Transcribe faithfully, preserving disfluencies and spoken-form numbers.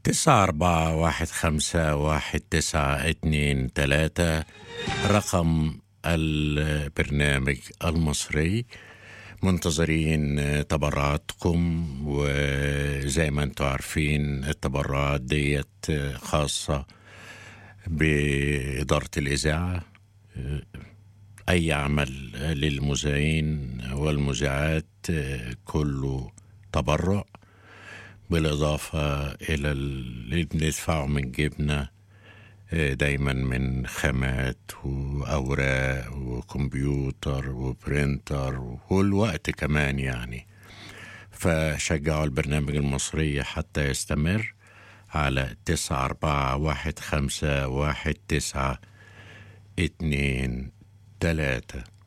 تسعة أربعة واحد خمسة واحد تسعة اتنين تلاتة رقم البرنامج المصري. منتظرين تبرعاتكم، وزي ما انتم عارفين التبرعات ديت خاصة بإدارة الإذاعة. أي عمل للمذيعين والمذيعات كله تبرع، بالإضافة إلى اللي بندفعه من جيبنا دايما من خامات وأوراق وكمبيوتر وبرينتر والوقت كمان يعني. فشجعوا البرنامج المصري حتى يستمر على تسعة أربعة واحد خمسة واحد تسعة اتنين تلاتة.